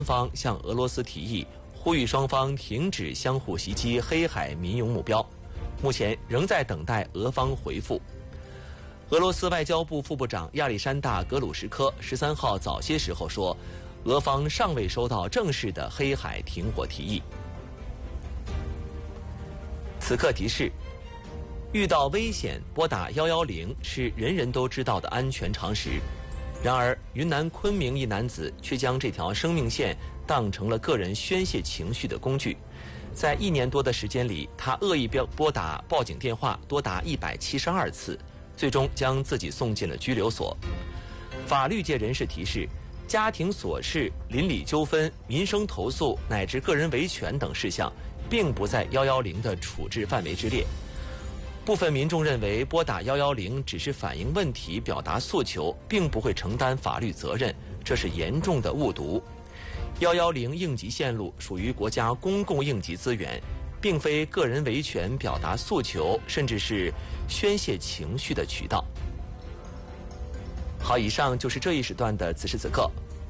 方向俄罗斯提议，呼吁双方停止相互袭击黑海民用目标，目前仍在等待俄方回复。俄罗斯外交部副部长亚历山大·格鲁什科13号早些时候说，俄方尚未收到正式的黑海停火提议。此刻提示：遇到危险拨打110是人人都知道的安全常识。然而，云南昆明一男子却将这条生命线当成了个人宣泄情绪的工具。在1年多的时间里，他恶意拨打报警电话多达172次，最终将自己送进了拘留所。法律界人士提示，家庭琐事、邻里纠纷、民生投诉乃至个人维权等事项，并不在110的处置范围之列。部分民众认为，拨打110只是反映问题、表达诉求，并不会承担法律责任，这是严重的误读。110应急线路属于国家公共应急资源，并非个人维权、表达诉求，甚至是宣泄情绪的渠道。好，以上就是这一时段的此时此刻。